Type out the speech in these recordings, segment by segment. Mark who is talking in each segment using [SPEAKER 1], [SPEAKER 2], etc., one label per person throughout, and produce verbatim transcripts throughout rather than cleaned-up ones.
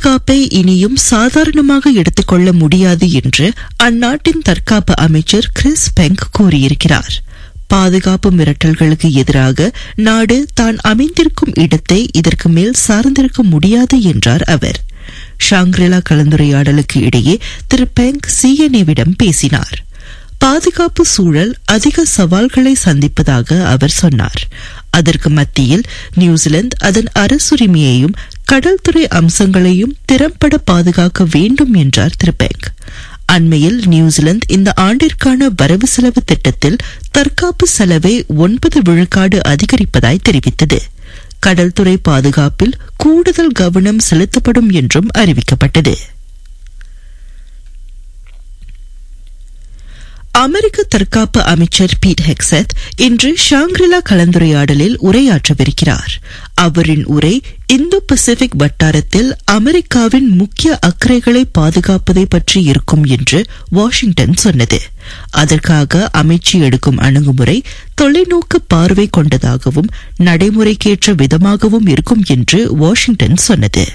[SPEAKER 1] பாதுகாப்பை இனியும் சாதாரணமாக எடுத்துக்கொள்ள முடியாது என்று அந்நாட்டின் தற்காப்பு அமைச்சர் கிறிஸ் பெங் கூறியிருக்கிறார். பாதுகாப்பு மிரட்டல்களுக்கு எதிராக நாடு தான் அமைந்திருக்கும் இடத்தை இதற்கு மேல் சார்ந்திருக்க முடியாது என்றார் அவர். ஷாங்க்ரிலா கலந்துரையாடலுக்கு இடையே திரு பெங் சிஎன்ஏவிடம் பேசினார். பாதுகாப்பு சூழல் அதிக சவால்களை சந்திப்பதாக அவர் சொன்னார். அதற்கு மத்தியில் நியூசிலாந்து அதன் அரசுரிமையையும் கடல்துறை அம்சங்களையும் திறம்பட பாதுகாக்க வேண்டும் என்றார் திரு பெங். அண்மையில் நியூசிலாந்து இந்த ஆண்டிற்கான வரவு செலவு திட்டத்தில் தற்காப்பு செலவை ஒன்பது விழுக்காடு அதிகரிப்பதாய் தெரிவித்தது. கடல்துறை பாதுகாப்பில் கூடுதல் கவனம் செலுத்தப்படும் என்றும் அறிவிக்கப்பட்டது. அமெரிக்க தற்காப்பு அமைச்சர் பீட் ஹெக்ஸத் இன்று ஷாங்க்ரிலா கலந்துரையாடலில் உரையாற்றவிருக்கிறார். அவரின் உரை இந்தோ பசிபிக் வட்டாரத்தில் அமெரிக்காவின் முக்கிய அக்கறைகளை பாதுகாப்பதை பற்றி இருக்கும் என்று வாஷிங்டன் சொன்னது. அதற்காக அமைச்சு எடுக்கும் அணுகுமுறை தொலைநோக்கு பார்வை கொண்டதாகவும் நடைமுறைக்கேற்ற விதமாகவும் இருக்கும் என்று வாஷிங்டன் சொன்னது.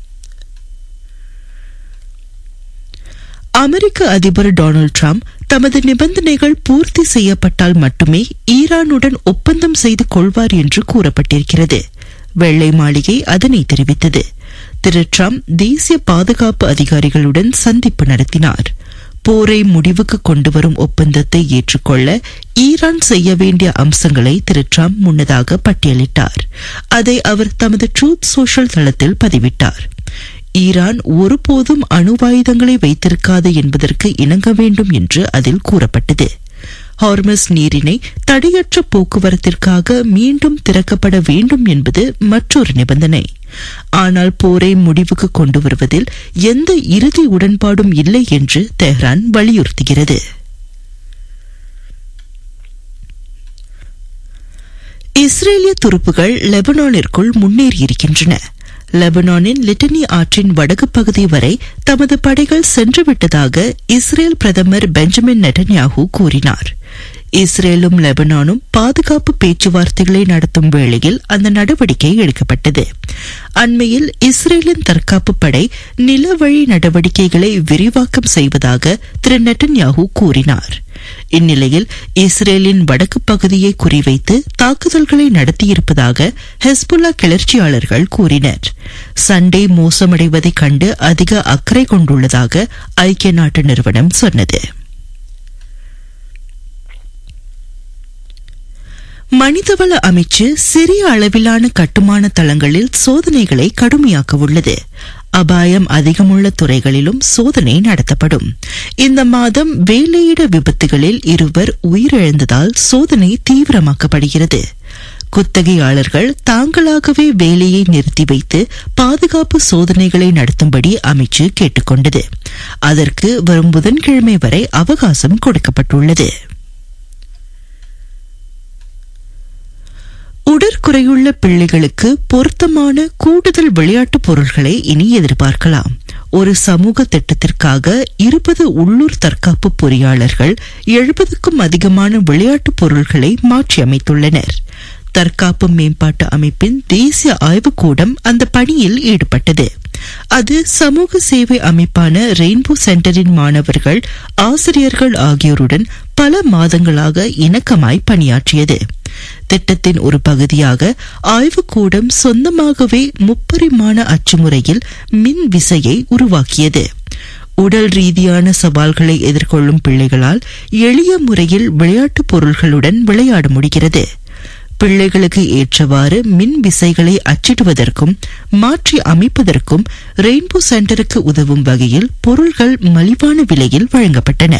[SPEAKER 1] அமெரிக்க அதிபர் டொனால்டு டிரம்ப் தமது நிபந்தனைகள் பூர்த்தி செய்யப்பட்டால் மட்டுமே ஈரானுடன் ஒப்பந்தம் செய்து கொள்வார் என்று கூறப்பட்டிருக்கிறது. வெள்ளை மாளிகை அதனை தெரிவித்தது. திரு டிரம்ப் தேசிய பாதுகாப்பு அதிகாரிகளுடன் சந்திப்பு நடத்தினார். போரை முடிவுக்கு கொண்டுவரும் ஒப்பந்தத்தை ஏற்றுக்கொள்ள ஈரான் செய்ய வேண்டிய அம்சங்களை திரு டிரம்ப் முன்னதாக பட்டியலிட்டார். அதை அவர் தமது ட்ரூத் சோஷியல் தளத்தில் பதிவிட்டார். ஈரான் ஒருபோதும் அணுவாயுதங்களை வைத்திருக்காது என்பதற்கு இணங்க வேண்டும் என்று அதில் கூறப்பட்டது. ஹார்மஸ் நீரிணை தடையற்ற போக்குவரத்திற்காக மீண்டும் திறக்கப்பட வேண்டும் என்பது மற்றொரு நிபந்தனை. ஆனால் போரை முடிவுக்கு கொண்டு வருவதில் எந்த இறுதி உடன்பாடும் இல்லை என்று தெஹ்ரான் வலியுறுத்துகிறது. இஸ்ரேலிய துருப்புகள் லெபனானிற்குள் முன்னேறியிருக்கின்றன. லெபனானின் லிட்டனி ஆற்றின் வடக்கு பகுதி வரை தமது படைகள் சென்றுவிட்டதாக இஸ்ரேல் பிரதமர் பெஞ்சமின் நெட்டன்யாஹூ கூறினார். இஸ்ரேலும் லெபனானும் பாதுகாப்பு பேச்சுவார்த்தைகளை நடத்தும் வேளையில் அந்த நடவடிக்கை எடுக்கப்பட்டது. அண்மையில் இஸ்ரேலின் தற்காப்பு படை நிலவழி நடவடிக்கைகளை விரிவாக்கம் செய்வதாக திரு நெட்டன்யாஹூ கூறினார். இந்நிலையில் இஸ்ரேலின் வடக்கு பகுதியை குறிவைத்து தாக்குதல்களை நடத்தியிருப்பதாக ஹெஸ்புல்லா கிளர்ச்சியாளர்கள் கூறினர். சண்டை மோசமடைவதைக் கண்டு அதிக அக்கறை கொண்டுள்ளதாக ஐக்கிய நாட்டு நிறுவனம் சொன்னது. மனிதவள அமைச்சு சிறிய அளவிலான கட்டுமான தளங்களில் சோதனைகளை கடுமையாக்க உள்ளது. அபாயம் அதிகமுள்ள துறைகளிலும் சோதனை நடத்தப்படும். இந்த மாதம் வேலையிட விபத்துகளில் இருவர் உயிரிழந்ததால் சோதனை தீவிரமாக்கப்படுகிறது. குத்தகையாளர்கள் தாங்களாகவே வேலையை நிறுத்தி வைத்து பாதுகாப்பு சோதனைகளை நடத்தும்படி அமைச்சு கேட்டுக்கொண்டது. அதற்கு வரும் புதன்கிழமை வரை அவகாசம் கொடுக்கப்பட்டுள்ளது. உடற்குறையுள்ள பிள்ளைகளுக்கு பொருத்தமான கூடுதல் விளையாட்டுப் பொருட்களை இனி எதிர்பார்க்கலாம். ஒரு சமூக திட்டத்திற்காக இருபது உள்ளூர் தற்காப்பு பொறியாளர்கள் எழுபதுக்கும் அதிகமான விளையாட்டுப் பொருட்களை மாற்றியமைத்துள்ளனர். தற்காப்பு மேம்பாட்டு அமைப்பின் தேசிய ஆய்வுக்கூடம் அந்த பணியில் ஈடுபட்டது. அது சமூக சேவை அமைப்பான ரெயின்போ சென்டரின் மாணவர்கள், ஆசிரியர்கள் ஆகியோருடன் பல மாதங்களாக இணக்கமாய் பணியாற்றியது. திட்டத்தின் ஒரு பகுதியாக ஆய்வுக்கூடம் சொந்தமாகவே முப்பரிமாண அச்சுமுறையில் மின் விசையை உருவாக்கியது. உடல் ரீதியான சவால்களை எதிர்கொள்ளும் பிள்ளைகளால் எளிய முறையில் விளையாட்டுப் பொருள்களுடன் விளையாட முடிகிறது. பிள்ளைகளுக்கு ஏற்றவாறு மின் விசைகளை அச்சிடுவதற்கும் மாற்றி அமைப்பதற்கும் ரெயின்போ சென்டருக்கு உதவும் வகையில் பொருள்கள் மலிவான விலையில் வழங்கப்பட்டன.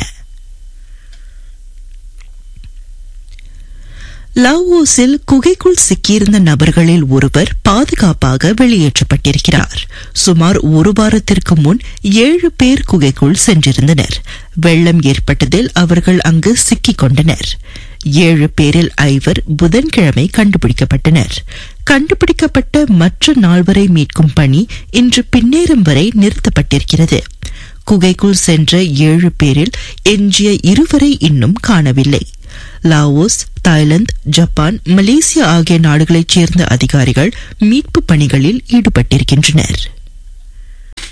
[SPEAKER 1] லாவோஸில் குகைக்குள் சிக்கியிருந்த நபர்களில் ஒருவர் பாதுகாப்பாக வெளியேற்றப்பட்டிருக்கிறார். சுமார் ஒரு வாரத்திற்கு முன் ஏழு பேர் குகைக்குள் சென்றிருந்தனர். வெள்ளம் ஏற்பட்டதில் அவர்கள் அங்கு சிக்கிக் கொண்டனர். ஏழு பேரில் ஐவர் புதன்கிழமை கண்டுபிடிக்கப்பட்டனர். கண்டுபிடிக்கப்பட்ட மற்ற நால்வரை மீட்கும் பணி இன்று பின்னேரம் வரை நிறுத்தப்பட்டிருக்கிறது. குகைக்குள் சென்ற ஏழு பேரில் எஞ்சிய இருவரை இன்னும் காணவில்லை. லாவோஸ், தாய்லாந்து, ஜப்பான், மலேசியா ஆகிய நாடுகளைச் சேர்ந்த அதிகாரிகள் மீட்பு பணிகளில் ஈடுபட்டிருக்கின்றனர்.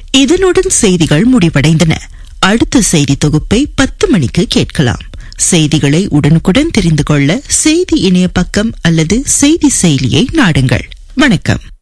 [SPEAKER 1] இதனுடன் செய்திகள் முடிவடைந்தன. அடுத்த செய்தி தொகுப்பை பத்து மணிக்கு கேட்கலாம். செய்திகளை உடனுக்குடன் தெரிந்து கொள்ள செய்தி இணைய பக்கம் அல்லது செய்தி செயலியை நாடுங்கள். வணக்கம்.